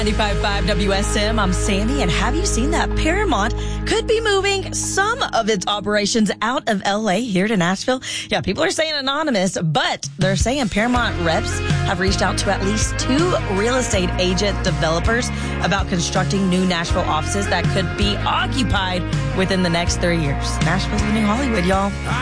95.5 WSM, I'm Sandy, and have you seen that Paramount could be moving some of its operations out of LA here to Nashville? Yeah, people are saying anonymous, but they're saying Paramount reps have reached out to at least 2 real estate agent developers about constructing new Nashville offices that could be occupied within the next 3 years. Nashville's the new Hollywood, y'all.